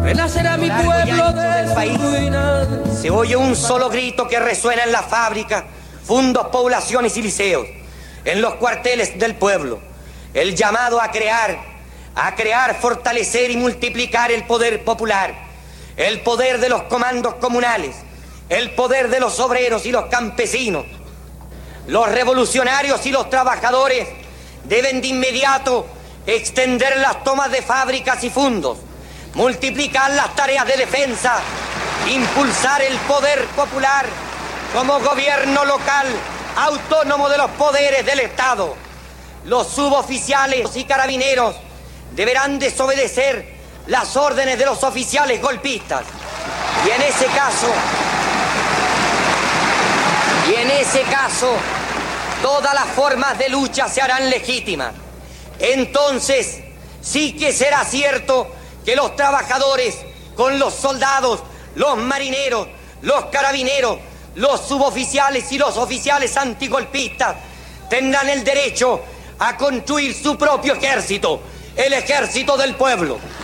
renacerá mi pueblo de país. Se oye un solo grito que resuena en las fábricas, fundos, poblaciones y liceos, en los cuarteles del pueblo. El llamado a crear, fortalecer y multiplicar el poder popular, el poder de los comandos comunales, el poder de los obreros y los campesinos. Los revolucionarios y los trabajadores deben de inmediato extender las tomas de fábricas y fundos, multiplicar las tareas de defensa, impulsar el poder popular como gobierno local autónomo de los poderes del Estado. Los suboficiales y carabineros deberán desobedecer las órdenes de los oficiales golpistas. Y en ese caso, todas las formas de lucha se harán legítimas. Entonces, sí que será cierto que los trabajadores, con los soldados, los marineros, los carabineros, los suboficiales y los oficiales antigolpistas, tendrán el derecho a construir su propio ejército, el ejército del pueblo.